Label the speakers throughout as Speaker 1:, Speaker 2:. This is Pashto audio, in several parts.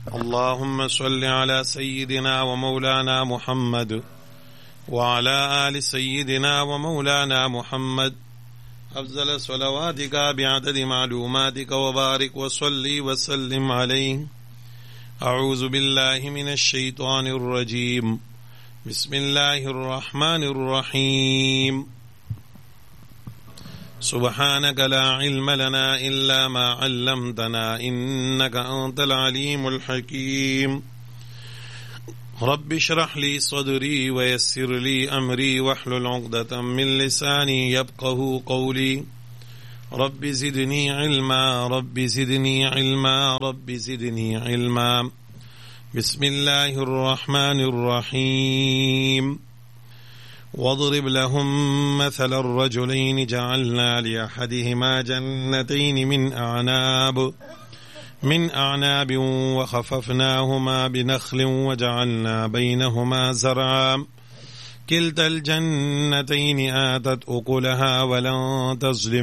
Speaker 1: اللهم صل على سيدنا ومولانا محمد وعلى آل سيدنا ومولانا محمد أفضل صلواتك بعدد معلوماتك وبارك وصلي وسلم عليه. أعوذ بالله من الشيطان الرجيم. بسم الله الرحمن الرحيم. سبحانك لا علم لنا إلا ما علمتنا إنك أنت العليم الحكيم. رب اشرح لي صدري ويسر لي أمري واحلل عقدة من لساني يفقهوا قولي. رب زدني علما رب زدني علما رب زدني علما. بسم الله الرحمن الرحيم. واضرب لهم مثل الرجلين جعلنا لأحدهما جنتين من أعناب وخففناهما بنخل وجعلنا بينهما زرعا كلتا الجنتين آتت أكلها ولم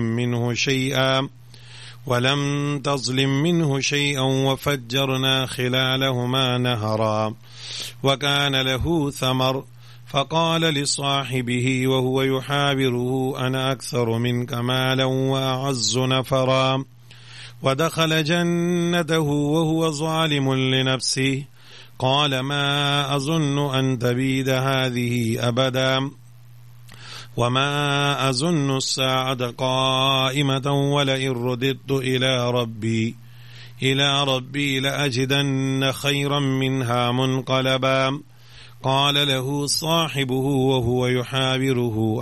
Speaker 1: تظلم منه شيئا وفجرنا خلالهما نهرا وكان له ثمر فقال لصاحبه وهو يحاوره أنا أكثر منك مالا وأعز نفرا ودخل جنته وهو ظالم لنفسه قال ما أظن أن تبيد هذه أبدا وما أظن الساعة قائمة ولئن رددت إلى ربي لأجدن خيرا منها منقلبا. قال له صاحبه وهو يحاوره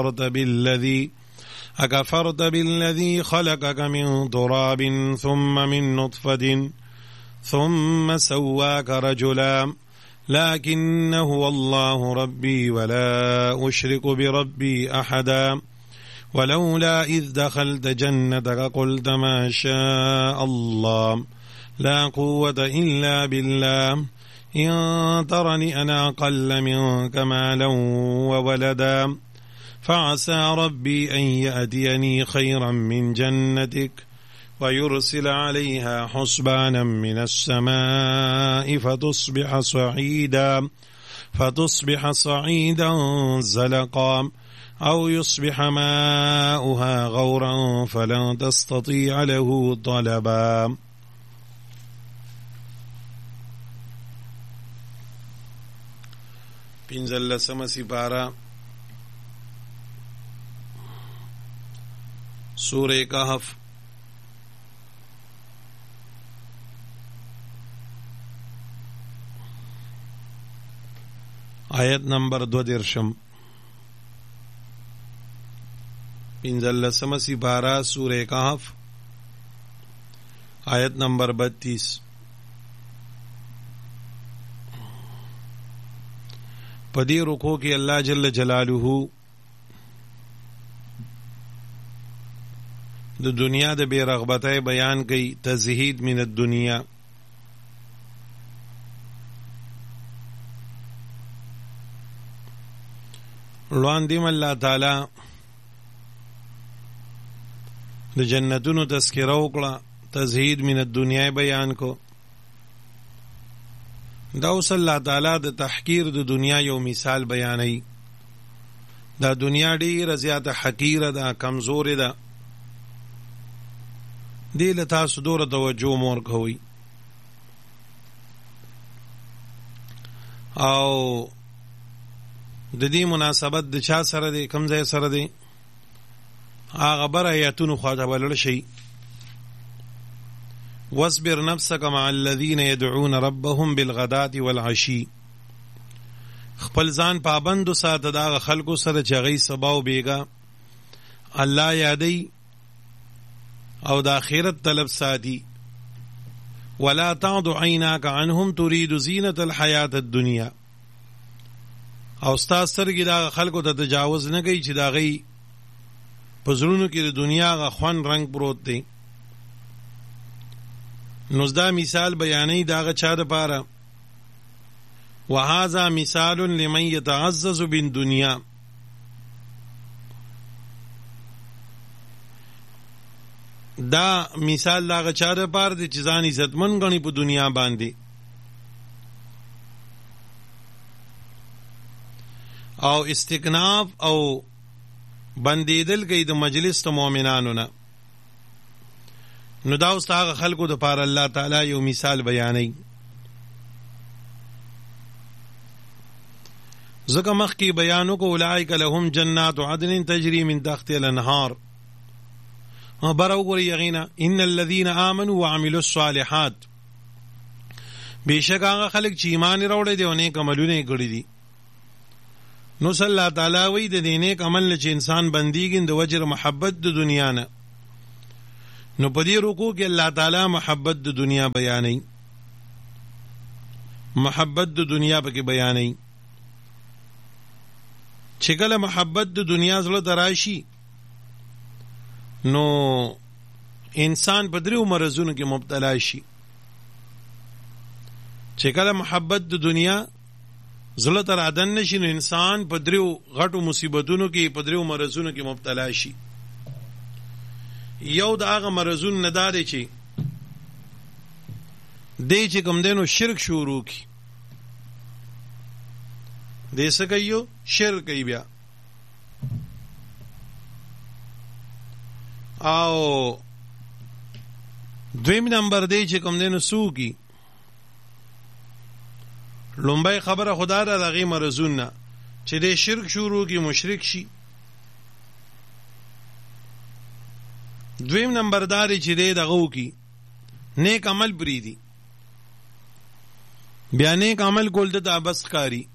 Speaker 1: أكفرت بالذي خلقك من تراب ثم من نطفة ثم سواك رجلا لكن هو الله ربي ولا أشرك بربي أحدا. ولولا إذ دخلت جنتك قلت ما شاء الله لا قوة إلا بالله إن ترني أنا أقل منك مالا وولدا فعسى ربي أن يأتيني خيرا من جنتك ويرسل عليها حسبانا من السماء فتصبح صعيدا زلقا أو يصبح ماؤها غورا فلن تستطيع له طلبا. پنځلسمه سپاره سورہ کہف. آیت نمبر 22. پنځلسمه سپاره سورہ کہف آیت نمبر 32. پدی رکو کی اللہ جل جلالہ د دنیا د بے رغبتہ بیان کی تزہید من الدنیا. رواندیم اللہ تعالی د جنتونو تذکرہ وکړه تزہید من الدنیا بیان کو. دا اوس الله تعالی د تحقیر د دنیا یو مثال بیانوي. دا دنیا ډیره زیاته حقیره ده، کمزورې ده، دې له تاسو دوره توجه مو ورکوئ. او د دې مناسبت د چا سره دی، کوم ځای سره دی، هغه بر آیاتونو خواته ولاړ شئ. واصبر نفسك مع الذين يدعون ربهم بالغداة والعشي. خپل ځان پابند ساته دا خلکو سره چې هغوی سبا او بیګا الله یادی او د آخرت طلب ساتي. ولا تعد عیناک عنهم تريد زینة الحیاة الدنیا. او ستا سترګې دا خلکو ته تجاوز نه کوي چې د هغوی په زړونو کې د دنیا هغه خوند رنګ پروت دی. نو دا مثال بیانې دا هغه چا دپاره وهذا مثال لمن يتعزز بالدنيا. دا مثال دا هغه چا دپاره دی چې ځان عزتمن ګڼي په دنیا باندې. او استکناف او بندیدل کوي د مجلس ته مؤمنانو نه. نو دا اوس هغه خلکو د پاره الله تعالی یو مثال بیانوي. ځکه مخکې بیانو کو اولئک لهم جنات عدن تجری من تحتها الانهار. بره وګورئ یقینا ان الذين امنوا وعملوا الصالحات، بېشک هغه خلک چې ایمان راوړی دی او نیک عملونه یې کړي دي. نو صلی الله تعالی وی د دې نیک عمل نه چې انسان بندیږي د وجه محبت د دنیا نه. نو په دې رکوع کې الله تعالی محبت د دنیا بیانوي، محبت د دنیا پکې بیانوي چې کله محبت د دنیا زړه ته راشي نو انسان په دریو مرضونو کې مبتلا شي. چې کله محبت د دنیا زړه ته رادن نشي نو انسان په دریو غټو مصیبتونو کې، په دریو مرضونو کې مبتلا شي. یو د هغه مرضون نه دا دی چې دی چې کوم دی نو شرک شروع کی، دی څه کوي؟ شرک کوي. بیا او دویم نمبر دی چې کوم دی نو سو کی. لومبای خبره خدا دا دغه مرزون نه چې دی شرک شروع کی، مشرک شي. دویم نمبر داری چې دی دغه کی نیک عمل بریدي، بیا نیک عمل کول د ابس کاری.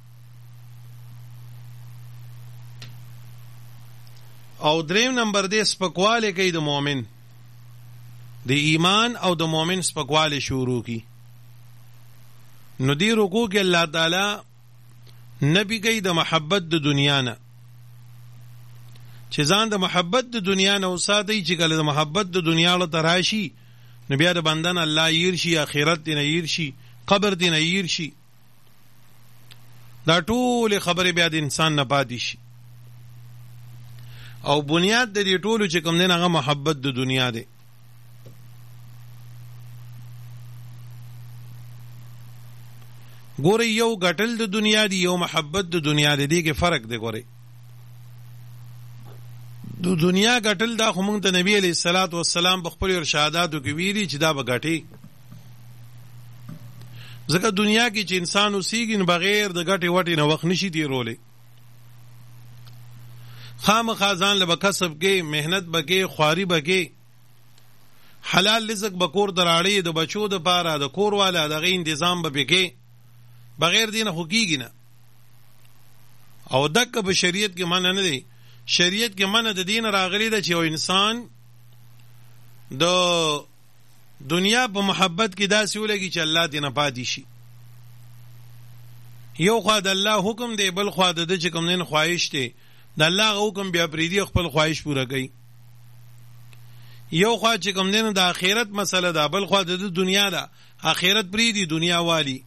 Speaker 1: او دریم نمبر دی سپکواله کوي د مؤمن، د ایمان او د مؤمن سپکواله شروع کی. نو دی رکوع کې الله تعالی نبی کوي د محبت د دنیا نه، چې ځان د محبت د دنیا نه وساتي. چې کله د محبت د دنیا له تراشي نو بیا د بندن الله ير شي، آخرت دی نه ير شي، قبر دی نه ير شي. دا ټول خبره بیا د انسان نه پاتې شي. او بنیاد د دې ټولو چې کوم دی هغه محبت د دنیا دی. ګورئ یو ګټل د دنیا دی، یو محبت د دنیا دی. دې کې فرق دی. ګورئ د دنیا ګټل دا خو موږ ته نبی علیه الصلاۃ والسلام په خپل ارشاداتو کې ویلي چې دا به ګټي. ځکه دنیا کې چې انسان اوسېږي بغیر د ګټې وټې نه وخت نشي تېرولی. خامخا ځان له به کسب کې محنت به کې، خواري به کې، حلال رزق به کور ته راړې، د بچو دپاره د کور والا دغه انتظام به کې، بغیر دې نه خو کېږي نه. او دکه په شریعت کې منع نه دی. شریعت کې منع د دین راغلی ده چې یو انسان د دنیا په محبت کې داسې ولګي چې الله دې نه پاتې شي. یو خوا د الله حکم دی، بل خوا د چې کوم دین خواهش دی. د الله حکم بیا پریدي، خپل خواهش پوره کوي. یو خوا چې کوم دین د آخرت مسله ده، بل خوا د دنیا ده، آخرت پریدي، دنیا والی.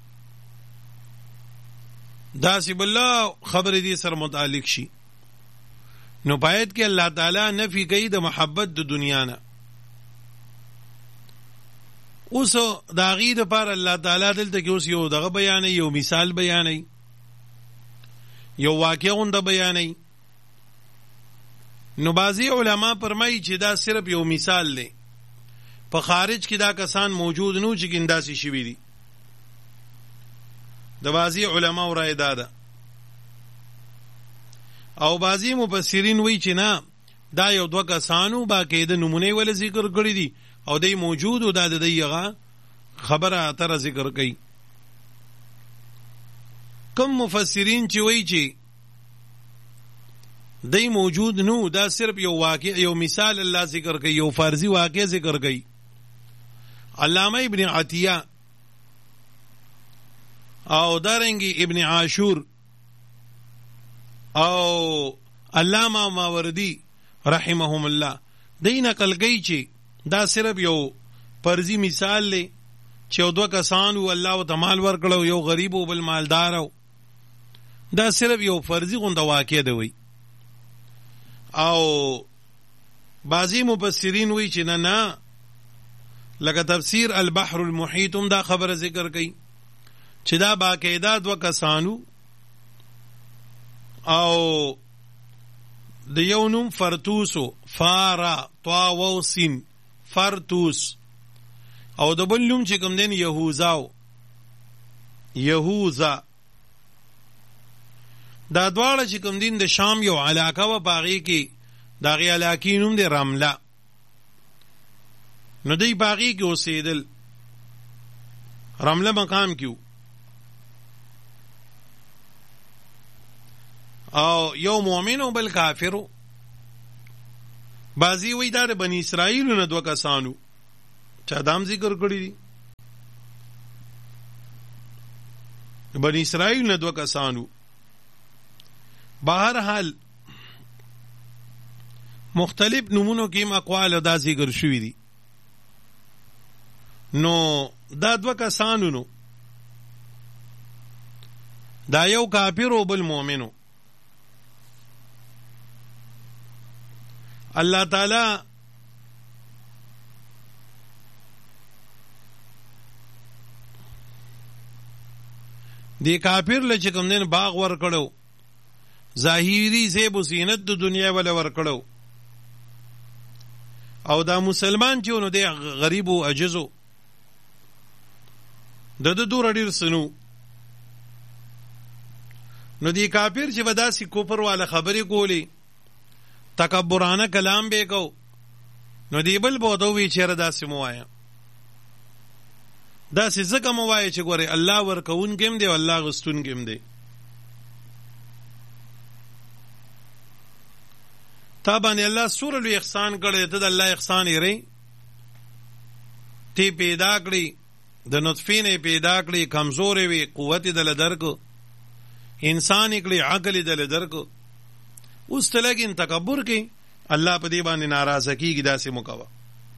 Speaker 1: داسې بالله خبرې دې سره متعلق شي. نو باید کې الله تعالی نفي کوي د محبت د دنیا نه. اوس د هغې دپاره الله تعالی دلته کې اوس یو دغه بیانوي، یو مثال بیانوي، یو واقع غونډه بیانوي. نو بعضې علما فرمایي چې دا صرف یو مثال دی. په خارج کې دا کسان موجود نو چې ګنداسي شوي دي. د بعضې علماو رای دا ده. او بعضې مفسرین وایي چې نه، دا یو دوه کسانو باقاعده نمونه ول ذکر کړي دي او دی موجود او دا د دی هغه خبره اتره ذکر کوي. کم مفسرین چې وایي چې دی موجود نو، دا صرف یو واقع، یو مثال الله ذکر کوي، یو فرضي واقع ذکر کوي. علامه ابن عطیه او دارنګي ابن عاشور او علامه ماوردی رحمهم الله دی نقل کوي چې دا صرف یو فرضي مثال دی چې یو دوه کسانو الله ته مال ورکړو، یو غریب او بل مالدار او دا صرف یو فرضي غونډه واقع دی وي. او بعضی مفسرین وی چې نه، لکه تفسیر البحر المحیط هم دا خبره ذکر کوي چې دا باقاعده دوه کسانو او د یو نوم فرتوسو، فارا طا واو سین فرتوس، او د بل نوم چې کوم دین یهوزاو یهوزا. دا دواړه چې کوم دین د شام یو علاقه و، باغی کې داغی علاقی نوم دی رمله. نو دی باغی کې اوسېدل، رمله مقام کیو، او یو مؤمن او بل کافرو. بعضی وی دا د بنی اسرائیل نه دوه کسانو، چا دام ذکر کړی دي، بنی اسرائیل نه دوه کسانو. بهر حال مختلف نمونو کې اقوال دا ذکر شوی دي. نو دا دوه کسانو نو دا یو کافر او بل مؤمنو. الله تعالی دی کافر له چې کوم دین باغ ور کړو، ظاهری زیب و زینت د دنیا ولا ور کړو، او دا مسلمان چې نو دی غریب او عجزو، د دور ډیر سنو. نو دی کافر چې وداسي کوپر والا خبرې کولی، تکبرانه کلام به کو، نو دی بل بودو وی چیرې داسې موایا، داسې ځکه موایا چې ګوره الله ورکون کېم دی او الله غستون کېم دی. تا باندې الله سور لوی احسان کړی، ته د الله احسان یې ری، تی پیدا کړی، د نطفې نه پیدا کړی، کمزورې وي، قوت یې دله درکو، انسان یې کړی، عقل یې دله درکو. اوس ته لګین تکبر کې الله په دې باندې ناراضه کیږي، داسې مکوه.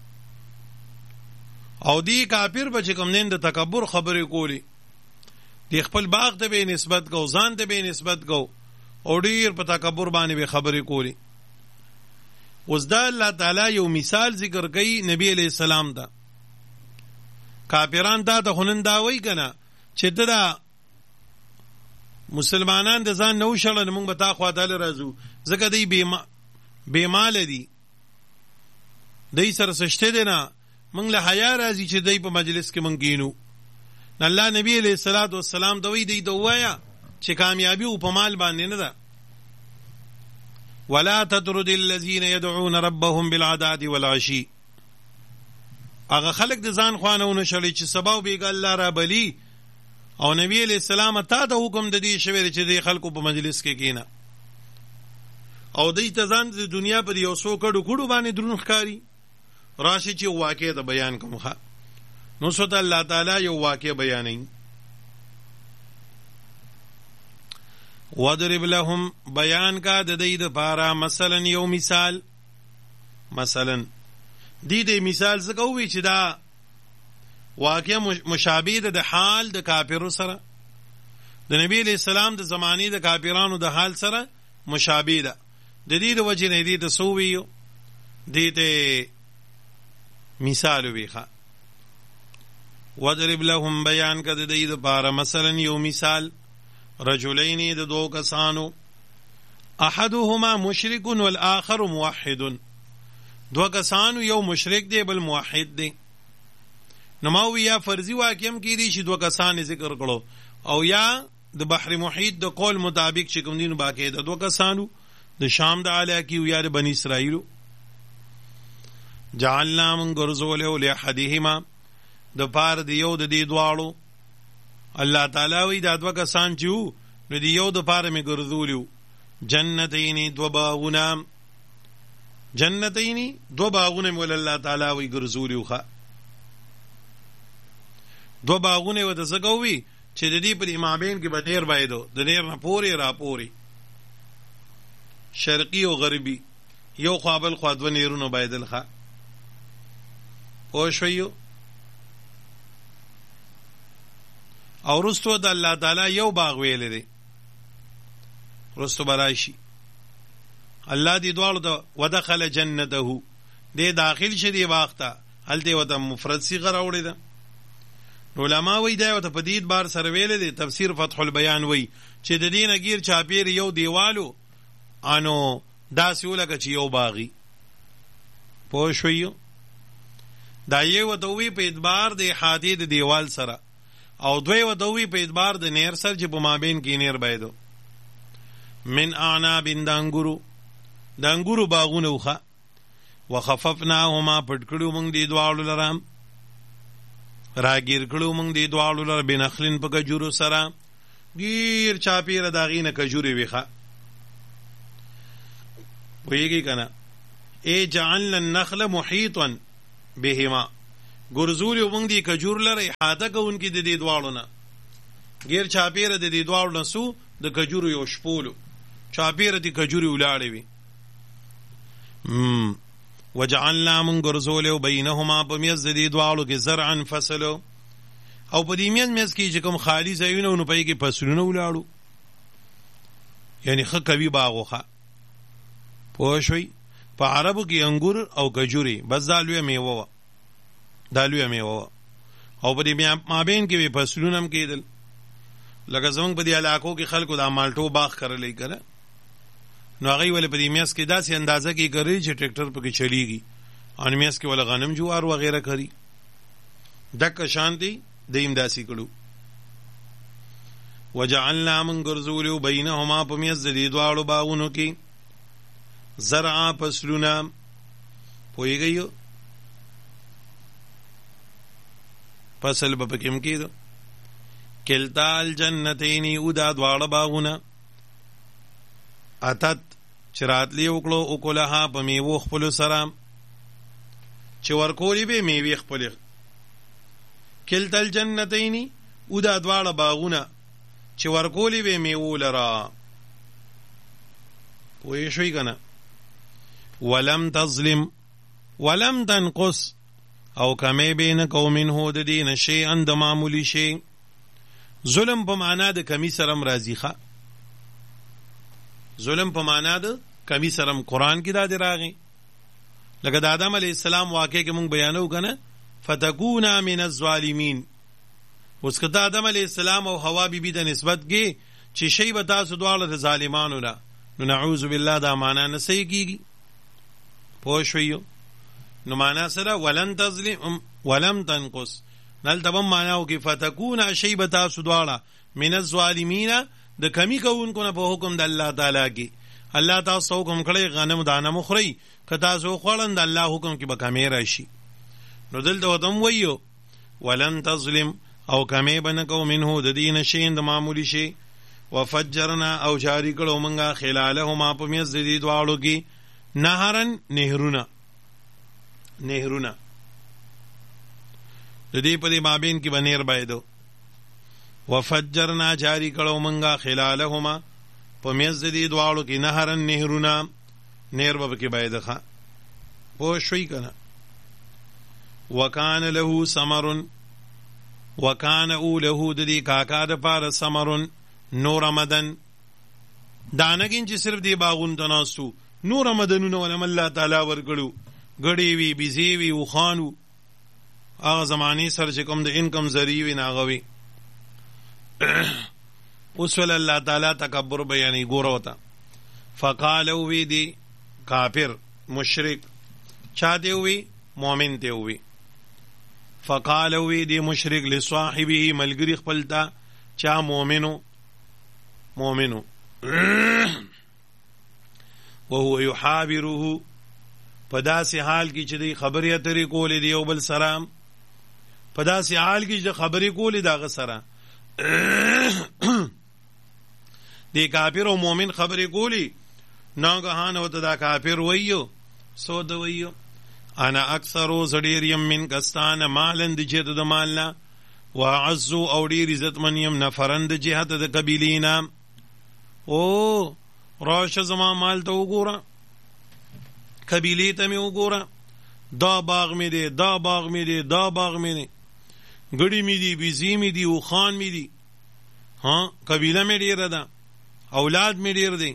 Speaker 1: او دی کافر به چې کوم دین د تکبر خبرې کولی، دی خپل باغ ته به نسبت کو، ځان ته به نسبت کو، او ډیر په تکبر باندې به خبرې کولی. اوس دا الله تعالی یو مثال ذکر کوي نبی علیہ السلام ته. کافران دا ته خنن دا وای کنه چې دا مسلمانان د ځان نو شړل، موږ به تا خوا تعالی راځو، ځکه دی بے مال دي، دی سره سشته دی نه، موږ له حیا راځي چې دی په مجلس کې موږ کینو. الله نبی علیہ الصلوۃ والسلام دوی دی دوایا چې کامیابی او په مال باندې نه ده. ولا تطرد الذين يدعون ربهم بالعداد والعشي. هغه خلق د ځان خوانونه شړي چې سبا بیګ الله را بلی، او نبی علیہ السلام ته د حکم د دې شوی چې د خلکو په مجلس کې کینا، او دې ته ځان د دنیا په یو څو کډو باندې درون ښکاری راشي چې واقع د بیان کومه. نو څه ته الله تعالی یو واقع بیانوي. وضرب لهم، بیان کا د دې د پاره مثلا یو مثال. مثلا دې مثال څه کوي چې دا واقع مشابه د حال د کافرو سره، د نبی علیہ السلام د زمانی د کافرانو د حال سره مشابه ده. د دې د وجه نه دې ته سوویو، دې ته مثال ویخه. وضرب لهم، بیان کا د دې د پاره مثلا یو مثال. رجلین، د دو کسانو، احدهما مشرک والآخر موحد. دو کسانو، یو مشرک دی بل موحد دی. نماوی یا فرضی واقعیم کی دی چې دو کسان ذکر کړو، او یا د بحر محیط د قول مطابق چې کوم دین باقی د دو کسانو د شام د علاقی او یا د بنی اسرائیل. جعلنا من غرزوله لاحدهما، د پار دی یو د دې دواړو. الله تعالی وی دا دو کسان چې وو نو دی یو د پار می ګرځولیو، جنتین، دو باغونه، جنتین دو باغونه مول الله تعالی وی ګرځولیو. ښه دو باغونه و د زګوي چې د دې پر امامین کې بدیر بایدو، د نیر نه پوری را پوری، شرقی او غربی، یو خوابل خوادو نیرونو بایدل. ښه پوه شویو. او رستو د الله تعالی یو باغ ویل دی، رستو برایشی الله دی دوالو ته ودخل جنته، دی داخل شدی باغ ته، هلته وته مفرد صيغه راوړی ده. علما وی دا ته په دې بار سره ویل دي تفسیر فتح البیان وی چې د دین غیر چاپیر یو دیوالو انو داسې ولګه چې یو باغی پوه شویو دا یو دوی په اعتبار د احاطې د دیوال سره او دوی دوی په اعتبار د نهر سره چې په مابین کې نهر بایدو من اعناب د انګورو باغونه وخه وخففناهما پټ کړو موږ دې دواړو لرام راګیر کړو موږ دې دواړو لره بنخلین په کجورو سره غیر چاپیره داغینه کجوري ویخه ویږي کنه ای جعلنا النخل محيطا بهما ګرځول موږ دې کجور لره احاطه کوونکې د دې دواړو نه غیر چاپیره د دې دواړو نه سو د کجورو یو شپولو چاپیره دې کجوري ولاړې وي وجعلنا من ګرځول بینهما بمیز د دې دواړو کې زرعا فصلو او په دې میز کې چې کوم خالی ځایونه نو پې کې فصلونه ولاړو یعنی خ کوي باغوخه پوه شوي په عربو کې انګور او کجوري بس دا لویه میوه وه او په دې مابین کې به فصلونه هم کېدل لکه زمونږ په دې علاقو کې خلکو دا مالټو باغ کرلی کنه نو هغه ولې په دې میز کې داسې اندازه کې کوي چې ټریکټر پکې چلیږي ان میز کې ول غنم جوار وغیرہ کوي دک شانتی دیم داسې کړو وجعلنا من غرزول بینهما پمیز دې دواړو باغونو کې زرعا فصلونه پویږي فصل به پکې مکیدو کلتا الجنتین ودا دواړه باغونه اتت چراتلی وکړو او کولها په میوه خپل سره چې ورکولی به میوه خپل کلتا الجنتین ودا دواړه باغونه چې ورکولی به میوه لرا پوه شوي کنه ولم تظلم ولم تنقص او کمی بین قومین هو د دین شی اند معمولی شی ظلم په معنا د کمی سرم راضی ښه ظلم په معنا د کمی سرم قرآن کې دا دی راغی لکه د آدم علیه السلام واقع کې مونږ بیانو کنه فتکونا من الظالمین اوس که د آدم علیه السلام او حوا بیبي د نسبت کې چې شی به تاسو دواړه د ظالمانو نه نو نعوذ بالله دا معنا نه صحیح کیږي پوه شویو نو معنا سره ولن تظلم ولم تنقص نل تبم معناو کې فتکونا شی به تاسو دواړه من الظالمین د کمی کوونکو نه په حکم د الله تعالی کې الله تاسو حکم کړی غنم دانه مخری که تاسو خوړند الله حکم کې به کمی راشي نو دلته وتم ویو ولن تظلم او کمی بنکو منه د دین شی د معمولی شی وفجرنا او جاری کړو مونږه خلالهما په میز د دې دواړو کې نهرن نهرونه د دې په دې مابین کې بنیر بایدو وفجرنا جاری کړو مونږه خلالهما په میز د دې دواړو کې نهرن نهرونه نهر به کې بایدخه پوه شوي کنه وکان له ثمر وکان او له د دې کاکا د پاره ثمر نور مدن دانګین چې صرف دی باغون تناسو نور مدنونه ولم الله تعالی ورګړو غړي وی بيزي وی او خانو هغه زماني سره چې کوم د انکم ذریعہ وی ناغوي اوس ول الله تعالی تکبر بیانې ګوره وتا فقالو وی دی کافر مشرک چا دی وی مؤمن دی وی فقالو وی دی مشرک لصاحبه ملګری خپلتا چا مؤمنو وهو يحابره پداسې حال کې چې دی خبرې اترې کولې دی او بل سلام پداسې حال کې چې خبرې کولې داغه سره دی کافر او مؤمن خبرې کولې ناګهان وته دا کافر وایو سود وایو انا اکثر زډیر یم من کستان مالند جهت د مالنا واعز او ډیر عزت من یم نفرند جهت د قبیلینا او راشه زما مال ته وګوره قبیلی ته می وګوره دا باغ می دی دا باغ می دی دا باغ می دی ګړی می دی بیزی می دی او خان می دی ها قبیله می ډیر ده اولاد می ډیر دی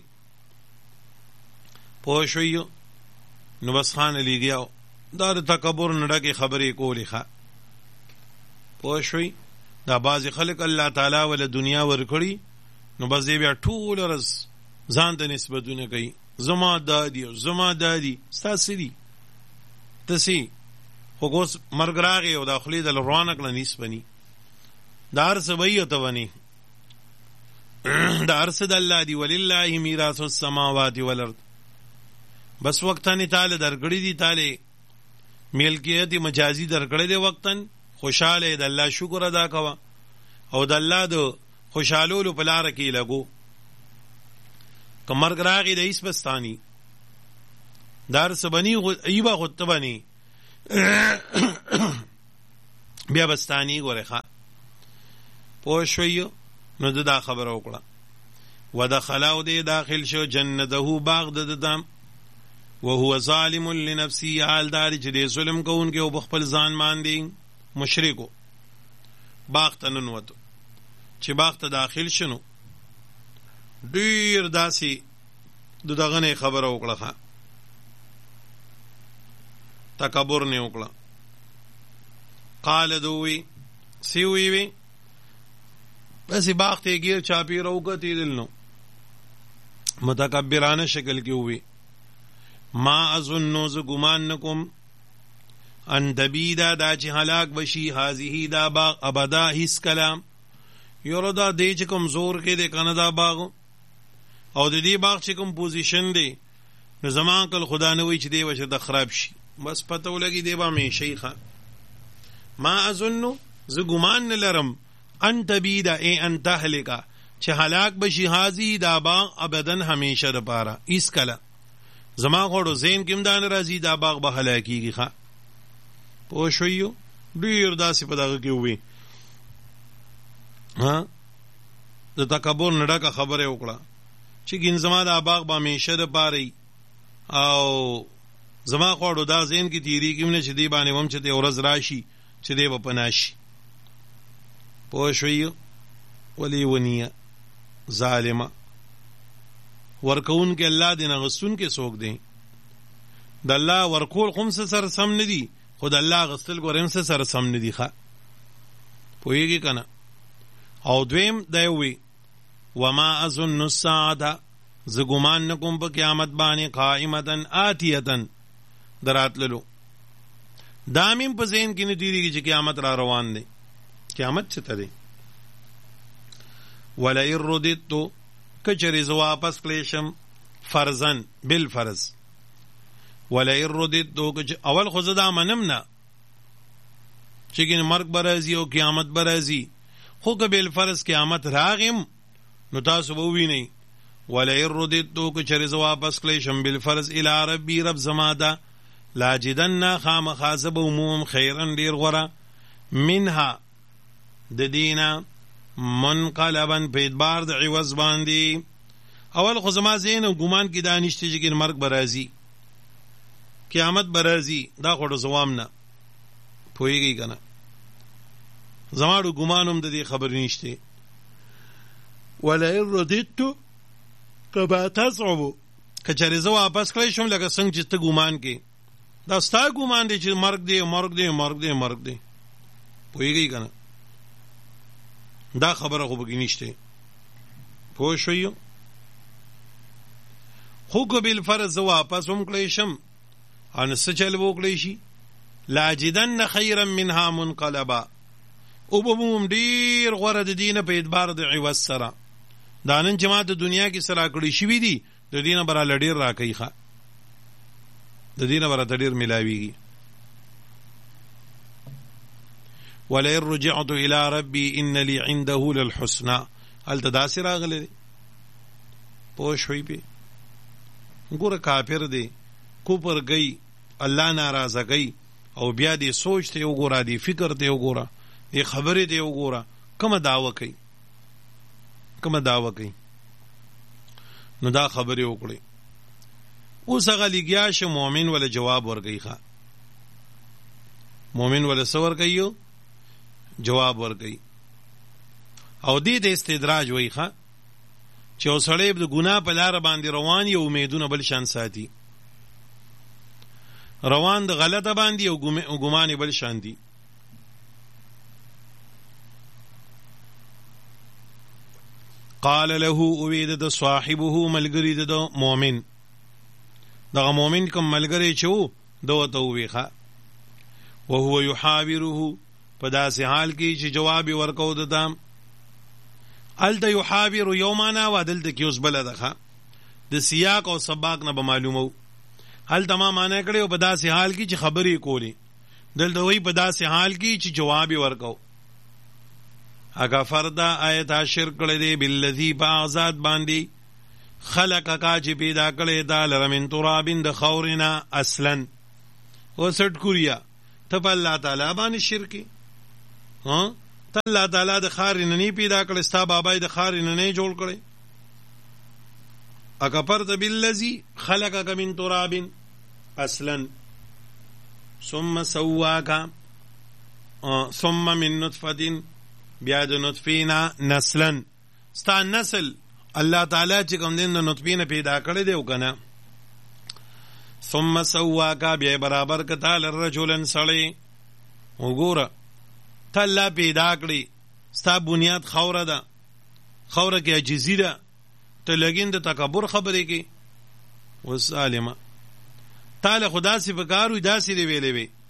Speaker 1: پوه شویو نو بس خان علی گیاو دا د تکبر نډه کې خبرې کولې ښه پوه شوي دا بعض خلک الله تعالی ول دنیا ورکړي نو بس دی بیا ټول ورځ ځان ته نسبتونه کوي، زما دادی او زما دادی. ستاسو دي تسی خو اوس مرګ راغی او دا خولې د روانه کړه نسبني دا هر څه وایي ته ونی دا هر څه د الله دی. ولله میراث السماوات والارض. بس وقتاً تعالی درکړي دي، تعالی ملکیت مجازي درکړي دي وقتاً. خوشاله د الله شکر ادا کوه او د الله د خوشالولو په لاره کې لګو. که مرګ راغی د هیڅ بستانی دار سبنی ایبا خود تبنی بیا بستانی گوره خواه پوه شویو. نو دا خبر وکړه ودخلاو دی داخل شو جنته باغ ددم وهو ظالم لنفسه حال داری چې دی ظلم کوونکی او بخپل ځان باندې مشرکو. باغ ته ننوتو چې باغ ته داخل شنو ډیر داسې دغه نه خبره وکړه، تکبر نه وکړه. قال دوی سی وی بس باغ ته گیر چاپی روکتی دل نو متکبرانه شکل کې وی ما اظن ز ګمان نکم ان دبیدا دا چې هلاک بشي هذه دا باغ ابدا هیڅ کلام یوردا دې چې کوم زور کې د کندا باغ او د دې باغ چې کوم پوزیشن دی نو زمان کل خدا نه وی چې دی وشه د خراب شي بس پته ولګي دی با مې شیخه. ما اظن ز ګمان نه لرم ان تبیدا ای ان تهلکا چې هلاک بشي هذه دا باغ ابدن همیشه د پاره هیڅ کله. زما غوړو زین کېم دان راځي دا باغ به هلاکیږي ښا پوه شویو. ډیر داسې په دغه کې وي ها د تکبر نه ډکه خبره وکړه چې ګین زما دا باغ به همیشه د پاره او زما غوړو دا زین کې تیری کېم نه چې دی باندې وم چې د ورځ راشي چې دی په پناشي. پوه شویو. ولی ونیه ظالمه ورکون کې الله دې نه غستون کې څوک دی د الله ورکول خمس سره سم نه دي خود الله غستل ګورم سره سم نه دي ښه پوهیږي کنه. او دویم دی وی وما اظن الساعه ز ګمان نکوم په قیامت باندې قائمتن آتیتن دراتللو دامیم په ذهن کې نه دیږي چې قیامت را روان دی. قیامت څه ته دی؟ ولئن رددت کچری زو واپس کلیشم فرزن بالفرض ولئن رددت اول خو زدا منم نه چې ګین مرګ برازي او قیامت برازي خو که بالفرض قیامت راغم نو تاسو به وینئ. ولئن رددت کچری زو واپس کلیشم بالفرض الی ربی رب زماده لاجدن خامخازب عموم خیرن دیر غره منها د دینا منقلبا په ادبار د عوض باندې. اول خو زما زین او ګمان کې دانشته چې ګر مرګ برازي قیامت برازي دا خو زوام نه پويږي کنه زماړو ګمانوم د دې خبر نشته. ولئن رددت کبا تصعب کچری زو واپس کړی شم لکه څنګه چې ته ګمان کې دا ستا ګمان دی چې مرګ دی مرګ دی مرګ دی مرګ دی پويږي کنه دا خبره خو بګی نشته پوه شویو. خو کو بالفرض واپس هم کړی شم ان څه چل وکړی شي لاجدن خیرا منها منقلبا او بوم ډیر غوړه د دینه په اعتبار د عوض سره دا نن چې ما د دنیا کې سره کړی شي دي د دینه برا لډیر راکې ښه د دینه برا تډیر ملاویږي. ولئن رجعت الى ربي ان لي عنده للحسنى هل تداسي راغله پوه شوي به ګوره کافر دی کوپر گئی الله ناراضه گئی او بیا دې سوچ ته وګوره دې فکر ته وګوره دې خبرې ته وګوره کومه داوا کوي نو دا خبرې وکړي. اوس هغه لګیا شه مؤمن ولا جواب ورګي ښا مؤمن ولا سور کوي جواب ورکړي او دې د استدراج وای ښا چې اوسړې د ګناه په لار باندې روان یو امیدونه بل شان ساتي روان د غلطه باندې او ګمان بل شان دي. قال له اوید د صاحبه ملګری د مؤمن دغه مؤمن کوم ملګری چې وو دوته ویخه وهو يحاوره په داسې حال کې چې جواب ورکو دته الته يحاور یومانا ودلته کې اوس بل دغه د سیاق او سباق نه به معلومو هل تمام معنی کړي او په داسې حال کې چې خبرې کولی دلته وی په داسې حال کې چې جواب ورکو اګه فردا آیت شرک کړي دی بالذی بعذات باندې خلق کا چې پیدا کړي دا لرمن ترابین د خورنا اصلا او سټ کوریا ته په الله تعالی باندې شرکی ها ته الله تعالی د خار نه پیدا کړي ستا بابا د خار نه جوړ کړي اکفرت بالذی خلقک من تراب اصلا ثم سواک ثم من نطفه بیا د نطفینا نسلا ستا نسل الله تعالی چې کوم دین د نطفین پیدا کړی دی او کنه ثم سواک بیا برابر کتا لرجلن سړی وګوره ته الله پیدا کړی ستا بنیاد خوره ده خوره کې عجزی ده ته لګین د تکبر خبرې کې وسالمه تعالی خدا سي پکارو داسې دی ویلې وی